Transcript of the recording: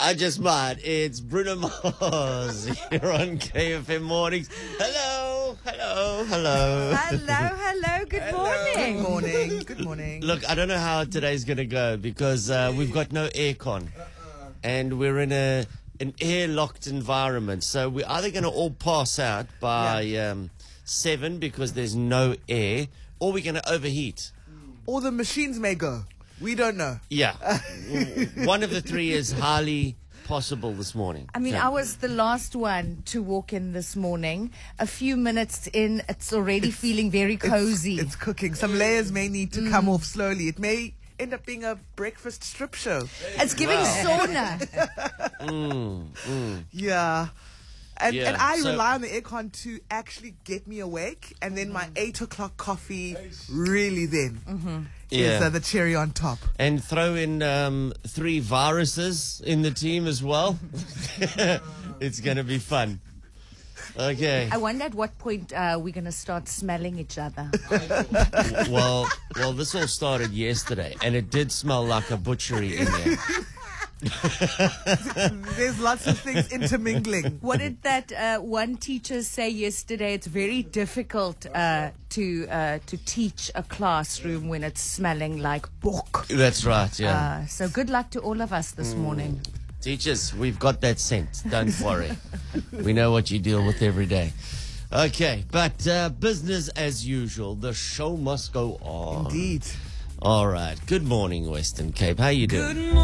I just might. It's Bruno Mars here on KFM Mornings. Hello. Good morning. Good morning. Good morning. Look, I don't know how today's going to go because we've got no aircon. And we're in an air-locked environment. So we're either going to all pass out by 7 because there's no air, or we're going to overheat. Or the machines may go. We don't know. Yeah. One of the three is highly possible this morning. I mean, So- I was the last one to walk in this morning. A few minutes in, it's already feeling very cozy. It's cooking. Some layers may need to come off slowly. It may end up being a breakfast strip show. It's giving sauna. Yeah. And Yeah, I so- rely on the aircon to actually get me awake. And then my 8 o'clock coffee really then is Yeah. the cherry on top. And throw in 3 viruses in the team as well. It's going to be fun. Okay. I wonder at what point we're going to start smelling each other. Well, this all started yesterday, and it did smell like a butchery in there. There's lots of things intermingling. What did that one teacher say yesterday? It's very difficult to teach a classroom when it's smelling like bok. That's right, yeah. So good luck to all of us this morning. Teachers, we've got that scent. Don't worry. We know what you deal with every day. Okay, but business as usual. The show must go on. Indeed. All right. Good morning, Western Cape. How you doing?